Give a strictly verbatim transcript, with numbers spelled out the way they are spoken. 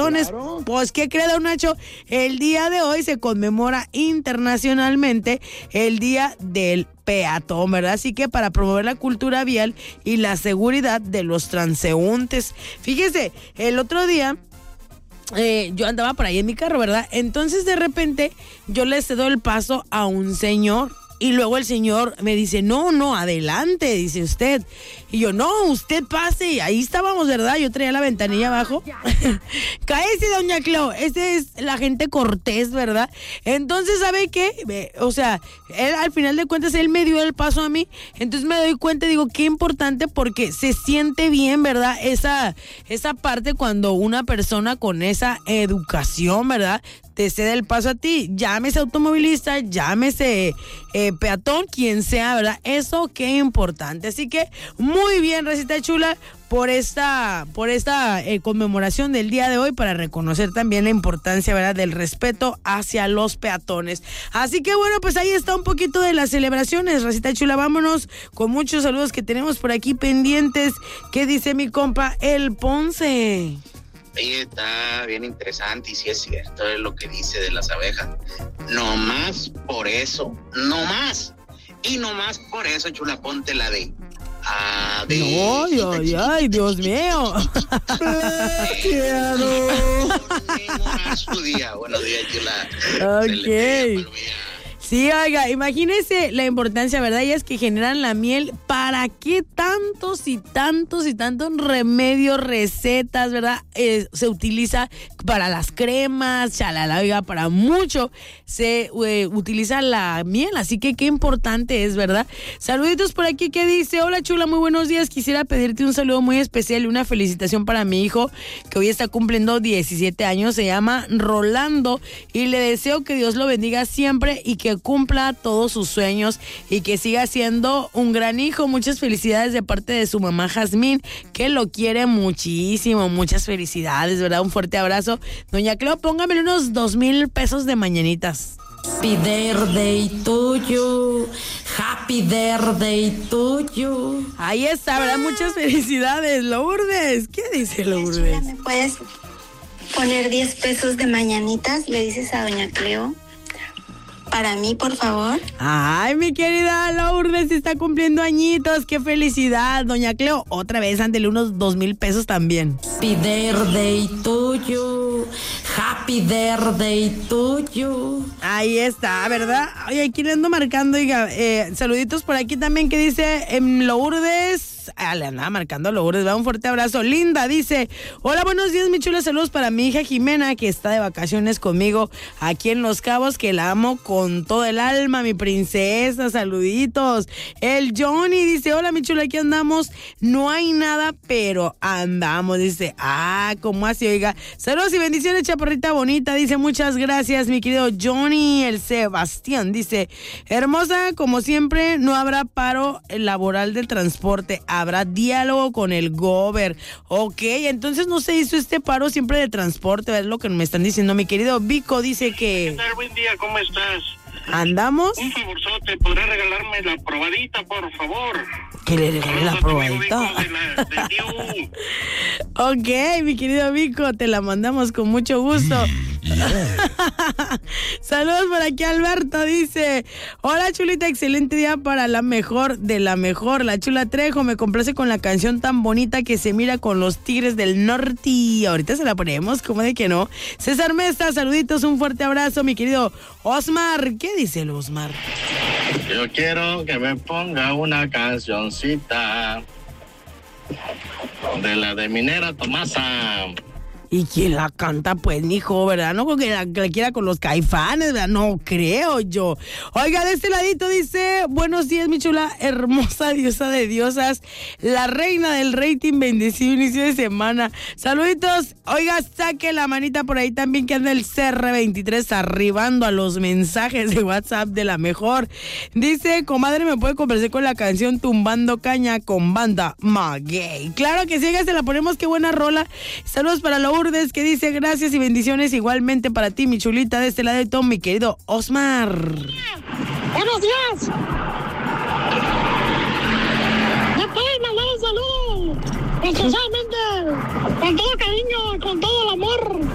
peatones. Claro. Pues, ¿qué cree, don Nacho? El día de hoy se conmemora internacionalmente el Día del Peatón, ¿verdad? Así que para promover la cultura vial y la seguridad de los transeúntes. Fíjese, el otro día Eh, yo andaba por ahí en mi carro, ¿verdad? Entonces de repente yo le cedo el paso a un señor y luego el señor me dice, no, no, adelante, dice usted. Y yo, no, usted pase. Y ahí estábamos, ¿verdad? Yo traía la ventanilla abajo. Cállese, doña Clau. Ese es la gente cortés, ¿verdad? Entonces, ¿sabe qué? O sea, él al final de cuentas, él me dio el paso a mí. Entonces me doy cuenta, digo, qué importante porque se siente bien, ¿verdad? Esa, esa parte cuando una persona con esa educación, ¿verdad?, te cede el paso a ti, llámese automovilista, llámese eh, peatón, quien sea, ¿verdad? Eso qué importante. Así que muy bien, Racita Chula, por esta, por esta eh, conmemoración del día de hoy, para reconocer también la importancia, ¿verdad?, del respeto hacia los peatones. Así que bueno, pues ahí está un poquito de las celebraciones, Racita Chula. Vámonos con muchos saludos que tenemos por aquí pendientes. ¿Qué dice mi compa El Ponce? Ahí está bien interesante y sí es cierto es lo que dice de las abejas. No más por eso, no más. Y no más por eso, Chula, ponte la de... Ay, ay, ay, Dios mío. Su día. Buenos días, Chula. Ok. Sí, oiga, imagínese la importancia, ¿verdad? Y es que generan la miel. ¿Para qué tantos y tantos y tantos remedios, recetas, ¿verdad? Eh, se utiliza para las cremas, chalala, oiga, para mucho se eh, utiliza la miel. Así que qué importante es, ¿verdad? Saluditos por aquí que dice, hola Chula, muy buenos días. Quisiera pedirte un saludo muy especial y una felicitación para mi hijo que hoy está cumpliendo diecisiete años. Se llama Rolando y le deseo que Dios lo bendiga siempre y que cumpla todos sus sueños y que siga siendo un gran hijo. Muchas felicidades de parte de su mamá Jazmín, que lo quiere muchísimo. Muchas felicidades, ¿verdad? Un fuerte abrazo. Doña Cleo, póngame unos dos mil pesos de mañanitas. Happy birthday to you, happy birthday to you. Ahí está, ¿verdad? Muchas felicidades, Lourdes. ¿Qué dice Lourdes? Chula, ¿me puedes poner diez pesos de mañanitas? Le dices a doña Cleo. Para mí, por favor. Ay, mi querida Lourdes está cumpliendo añitos. ¡Qué felicidad! Doña Cleo, otra vez, ándele unos dos mil pesos también. Happy birthday to you. Happy birthday to you. Ahí está, ¿verdad? Oye, aquí le ando marcando, oiga, eh, saluditos por aquí también que dice eh, Lourdes. Ah, le andaba marcando a Lourdes, va, un fuerte abrazo. Linda dice, hola, buenos días, mi chula, saludos para mi hija Jimena, que está de vacaciones conmigo aquí en Los Cabos, que la amo con todo el alma, mi princesa, saluditos. El Johnny dice, hola, mi chula, aquí andamos, no hay nada, pero andamos, dice, ah, ¿cómo así? Oiga, saludos y bendiciones, chaparrita bonita, dice, muchas gracias, mi querido Johnny. El Sebastián dice, hermosa, como siempre, no habrá paro laboral del transporte, habrá diálogo con el gober. Ok, entonces no se hizo este paro siempre de transporte, es lo que me están diciendo. Mi querido Vico dice que... ¿Qué tal? Buen día, ¿cómo estás? ¿Andamos? Un favorzote, ¿podrás regalarme la probadita, por favor? ¿Que le regale la probadita? De la, de ok, mi querido Vico, te la mandamos con mucho gusto. Yeah. Saludos por aquí, Alberto dice, hola Chulita, excelente día para la mejor de la mejor, la Chula Trejo, me complace con la canción tan bonita que se mira con los Tigres del Norte, y ahorita se la ponemos, como de que no. César Mesta, saluditos, un fuerte abrazo, mi querido Osmar. ¿Qué dice el Osmar? Yo quiero que me ponga una cancioncita de la de Minera Tomasa. ¿Y quién la canta, pues, mijo, verdad? No creo que la, que la quiera con los Caifanes, ¿verdad? No creo yo. Oiga, de este ladito dice, buenos días, mi chula, hermosa diosa de diosas, la reina del rating, bendecido inicio de semana. Saluditos. Oiga, saque la manita por ahí también, que anda el C R veintitrés arribando a los mensajes de WhatsApp de la mejor. Dice, comadre, ¿me puede conversar con la canción Tumbando Caña con Banda Maguey? Claro que sí, se la ponemos, qué buena rola. Saludos para la Lourdes, que dice gracias y bendiciones igualmente para ti, mi chulita, de este lado de todo, mi querido Osmar. Buenos días. ¿Me puedes mandar un saludo? Especialmente con todo cariño, con todo el amor